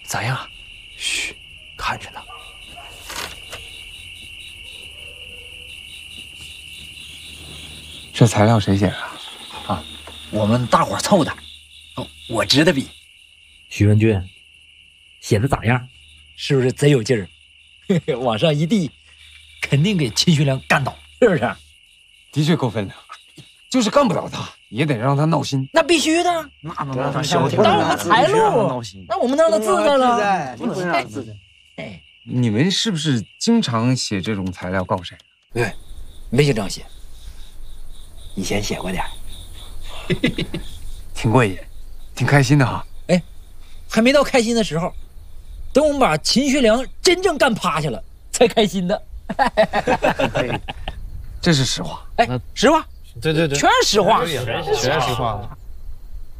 咋样？嘘，看着呢。 这材料谁写的？ 啊，我们大伙凑的。我执的笔。 徐文俊，写的咋样？ 是不是贼有劲儿？往上一递，肯定给秦学良干倒，是不是？ 的确够分量，就是干不倒他，也得让他闹心。 那必须的， 那能让他消停？ 当我们财路，那我们让他自在了， 不能让他自在。 哎， 你们是不是经常写这种材料告谁？ 对，没经常写，以前写过点， 挺过瘾，挺开心的哈。 哎，还没到开心的时候，等我们把秦学良真正干趴下了，才开心的。 这是实话。 哎，实话。 对， 全是实话， 全是实话。